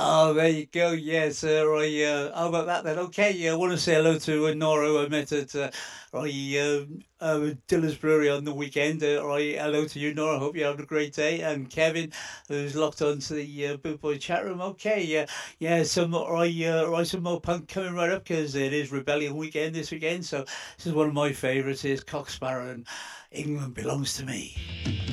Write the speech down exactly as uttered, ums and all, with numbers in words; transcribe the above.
Oh, there you go. Yes, uh, I, uh, how about that then? Okay, yeah, I want to say hello to uh, Nora, who I met at uh, I, um, uh, Diller's Brewery on the weekend. Uh, right, hello to you, Nora. Hope you're having a great day. And Kevin, who's locked onto the uh, Boot Boy chat room. Okay, yeah, yeah, some I, uh, right, some more punk coming right up because it is Rebellion weekend this weekend. So this is one of my favourites. Is Cock Sparrow and England Belongs to Me.